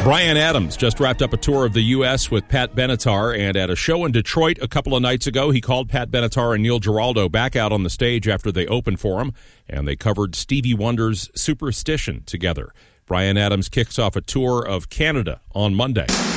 Bryan Adams just wrapped up a tour of the U.S. with Pat Benatar, and at a show in Detroit a couple of nights ago, he called Pat Benatar and Neil Giraldo back out on the stage after they opened for him, and they covered Stevie Wonder's Superstition together. Bryan Adams kicks off a tour of Canada on Monday.